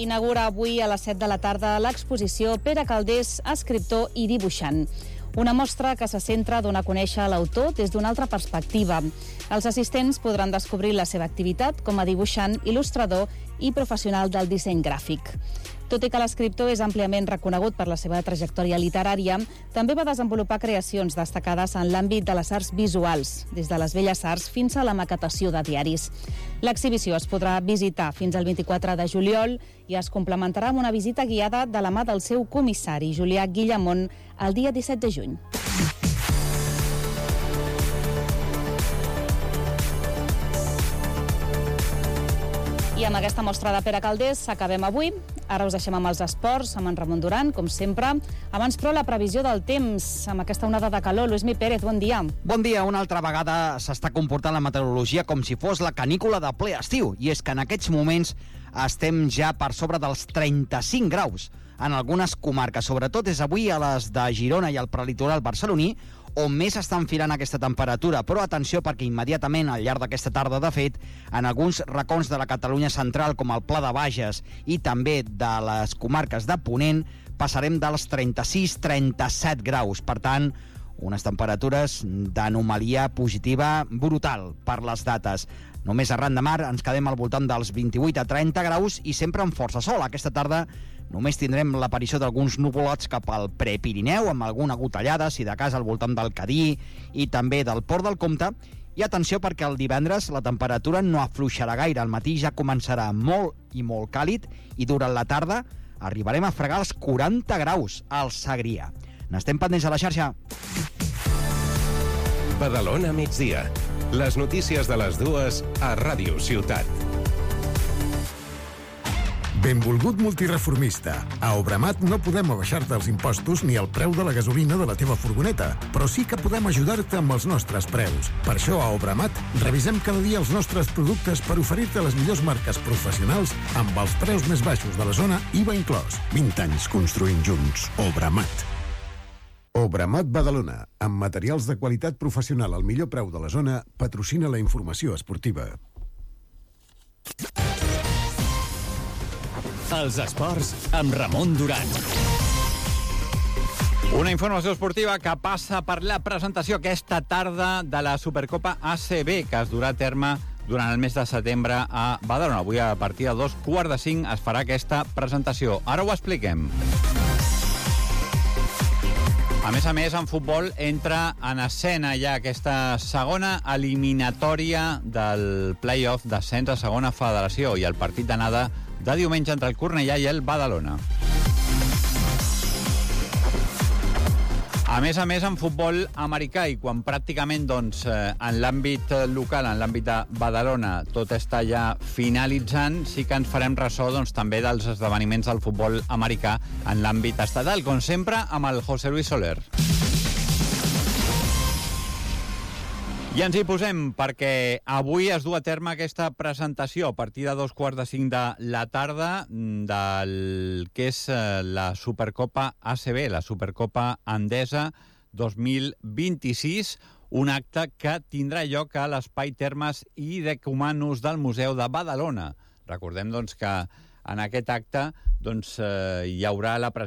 inaugura avui a les 7 de la tarda l'exposició Pere Calders, escriptor i dibuixant. Una mostra que se centra a donar a conèixer l'autor des d'una altra perspectiva. Els assistents podran descobrir la seva activitat com a dibuixant, il·lustrador i professional del disseny gràfic. Tot i que l'escriptor és àmpliament reconegut per la seva trajectòria literària, també va desenvolupar creacions destacades en l'àmbit de les arts visuals, des de les belles arts fins a la maquetació de diaris. L'exhibició es podrà visitar fins al 24 de juliol i es complementarà amb una visita guiada de la mà del seu comissari, Julià Guillamont, el dia 17 de juny. I amb aquesta mostra de Pere Calders acabem avui. Ara us deixem amb els esports, amb en Ramon Duran, com sempre. Abans, però, la previsió del temps, amb aquesta onada de calor. Luismi Pérez, bon dia. Bon dia. Una altra vegada s'està comportant la meteorologia com si fos la canícula de ple estiu. I és que en aquests moments estem ja per sobre dels 35 graus en algunes comarques. Sobretot és avui a les de Girona i al prelitoral barceloní, on més està enfilant aquesta temperatura. Però atenció, perquè immediatament, al llarg d'aquesta tarda, de fet, en alguns racons de la Catalunya central, com el Pla de Bages i també de les comarques de Ponent, passarem dels 36-37 graus. Per tant, unes temperatures d'anomalia positiva brutal per les dates. Només arran de mar ens quedem al voltant dels 28 a 30 graus i sempre amb força sol. Aquesta tarda només tindrem l'aparició d'alguns nuvolots cap al Prepirineu, amb alguna gotellada, si de cas al voltant del Cadí i també del Port del Comte. I atenció, perquè el divendres la temperatura no afluixarà gaire. Al matí ja començarà molt i molt càlid i durant la tarda arribarem a fregar els 40 graus al Segrià. N'estem pendents a la xarxa. Badalona migdia. Les notícies de les dues a Ràdio Ciutat. Benvolgut multireformista. A Obramat no podem abaixar-te els impostos ni el preu de la gasolina de la teva furgoneta, però sí que podem ajudar-te amb els nostres preus. Per això a Obramat revisem cada dia els nostres productes per oferir-te les millors marques professionals amb els preus més baixos de la zona, IVA inclòs. 20 anys construint junts. Obramat. Obramat Badalona, amb materials de qualitat professional al millor preu de la zona, patrocina la informació esportiva. Els esports amb Ramon Duran. Una informació esportiva que passa per la presentació aquesta tarda de la Supercopa ACB, que es durà a terme durant el mes de setembre a Badalona. Avui, a partir de 4:45, es farà aquesta presentació. Ara ho expliquem. A més, en futbol entra en escena ja aquesta segona eliminatòria del play-off d'ascens a segona federació i el partit d'anada de diumenge entre el Cornellà i el Badalona. A més, en futbol americà, i quan pràcticament en l'àmbit local, en l'àmbit de Badalona, tot està ja finalitzant, sí que ens farem ressò també dels esdeveniments del futbol americà en l'àmbit estatal, com sempre, amb el José Luis Soler. I ens hi posem perquè avui es du a terme aquesta presentació a partir de 4:45 de la tarda del que és la Supercopa ACB, la Supercopa Endesa 2026, un acte que tindrà lloc a l'Espai Termes i Decumanus del Museu de Badalona. Recordem que en aquest acte hi haurà la presentació